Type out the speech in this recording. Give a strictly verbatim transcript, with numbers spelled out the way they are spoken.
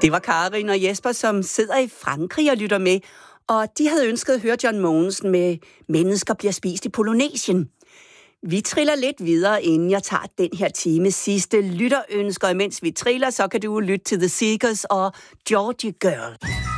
Det var Karin og Jesper, som sidder i Frankrig og lytter med, og de havde ønsket at høre John Mogensen med Mennesker bliver spist i Polynesien. Vi triller lidt videre, inden jeg tager den her times sidste lytterønsker. Mens vi triller, så kan du lytte til The Seekers og Georgie Girl.